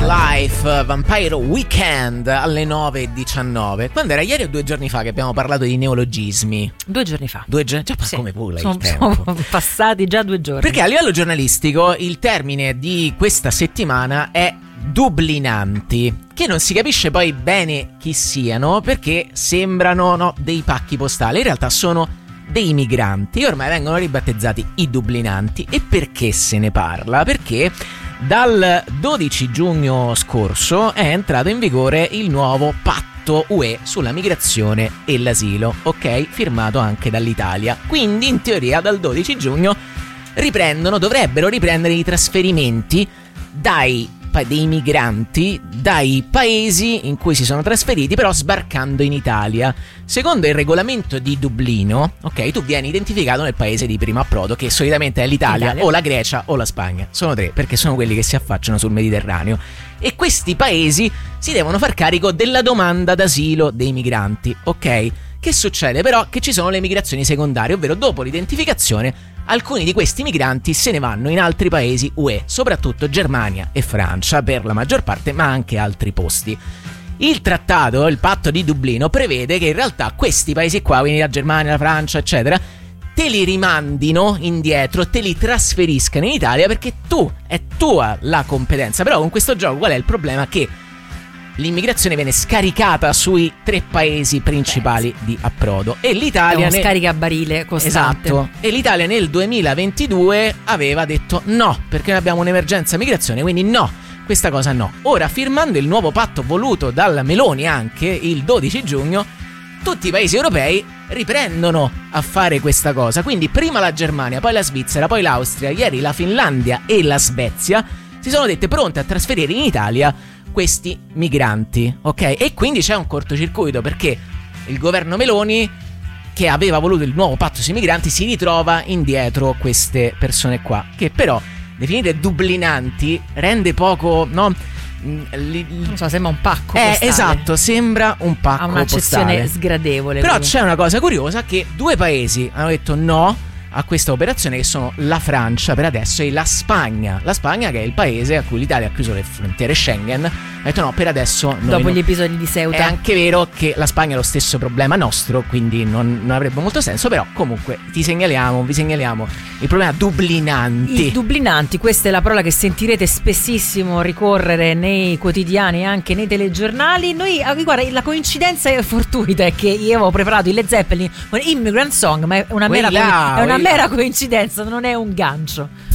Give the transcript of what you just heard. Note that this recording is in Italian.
Life, Vampire Weekend alle 9:19. Quando era ieri o 2 giorni fa che abbiamo parlato di neologismi? 2 giorni fa. 2 giorni? Già Sì. come pula sono, il tempo. sono passati già 2 giorni. Perché a livello giornalistico il termine di questa settimana è dublinanti, che non si capisce poi bene chi siano, perché sembrano dei pacchi postali. In realtà sono dei migranti, ormai vengono ribattezzati i dublinanti. E perché se ne parla? Perché dal 12 giugno scorso è entrato in vigore il nuovo patto UE sulla migrazione e l'asilo, ok? Firmato anche dall'Italia. Quindi in teoria dal 12 giugno dovrebbero riprendere i trasferimenti dei migranti dai paesi in cui si sono trasferiti, però sbarcando in Italia. Secondo il regolamento di Dublino, ok, tu vieni identificato nel paese di primo approdo, che solitamente è l'Italia, o la Grecia o la Spagna. Sono 3, perché sono quelli che si affacciano sul Mediterraneo. E questi paesi si devono far carico della domanda d'asilo dei migranti, ok? Che succede però? Che ci sono le migrazioni secondarie, ovvero dopo l'identificazione alcuni di questi migranti se ne vanno in altri paesi UE, soprattutto Germania e Francia per la maggior parte, ma anche altri posti. Il trattato, il patto di Dublino, prevede che in realtà questi paesi qua, quindi la Germania, la Francia, eccetera, te li rimandino indietro, te li trasferiscano in Italia, perché è tua la competenza. Però con questo gioco qual è il problema? Che l'immigrazione viene scaricata sui 3 paesi principali di approdo, e l'Italia è uno scaricabarile costante. Esatto. E l'Italia nel 2022 aveva detto no, perché noi abbiamo un'emergenza migrazione, quindi no, questa cosa no. Ora, firmando il nuovo patto voluto dalla Meloni anche il 12 giugno, tutti i paesi europei riprendono a fare questa cosa. Quindi prima la Germania, poi la Svizzera, poi l'Austria, ieri la Finlandia e la Svezia si sono dette pronte a trasferire in Italia questi migranti, ok? E quindi c'è un cortocircuito, perché il governo Meloni, che aveva voluto il nuovo patto sui migranti, si ritrova indietro queste persone qua, che però definite dublinanti rende poco, no? Non so, sembra un pacco postale. Esatto, sembra un pacco postale. Ha un'accezione sgradevole. Però c'è una cosa curiosa, che 2 paesi hanno detto no a questa operazione, che sono la Francia per adesso e la Spagna. La Spagna, che è il paese a cui l'Italia ha chiuso le frontiere Schengen, ha detto no, per adesso noi dopo gli episodi di Ceuta. È anche vero che la Spagna ha lo stesso problema nostro, quindi non avrebbe molto senso. Però comunque vi segnaliamo il problema dublinanti. I dublinanti, questa è la parola che sentirete spessissimo ricorrere nei quotidiani e anche nei telegiornali. Guarda, la coincidenza è fortuita, è che io avevo preparato i Led Zeppelin con Immigrant Song, ma è una mera coincidenza, non è un gancio.